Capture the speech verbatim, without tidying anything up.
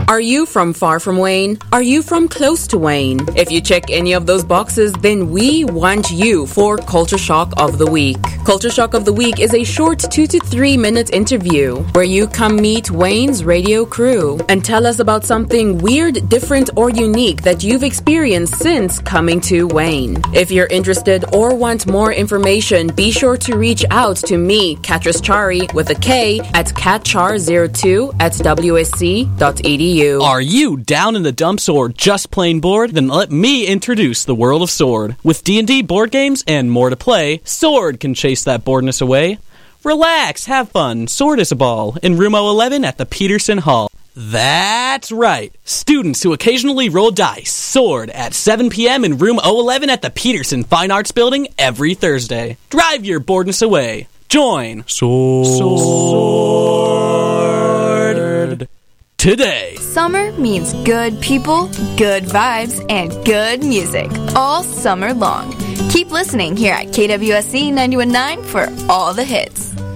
Are you from far from Wayne? Are you from close to Wayne? If you check any of those boxes, then we want you for Culture Shock of the Week. Culture Shock of the Week is a short two to three minute interview where you come meet Wayne's radio crew and tell us about something weird, different, or unique that you've experienced since coming to Wayne. If you're interested or want more information, be sure to reach out to me, Katris Chari, with a K, at catchar zero two at w s c dot e d u. Are you down in the dumps or just plain bored? Then let me introduce the world of Sword. With D and D board games and more to play, Sword can chase that boredness away. Relax, have fun, Sword is a ball, in room oh eleven at the Peterson Hall. That's right, students who occasionally roll dice, Sword at seven p.m. in room oh eleven at the Peterson Fine Arts Building every Thursday. Drive your boredness away. Join Sword, Sword today. Summer means good people, good vibes, and good music all summer long. Keep listening here at K W S C ninety-one point nine for all the hits.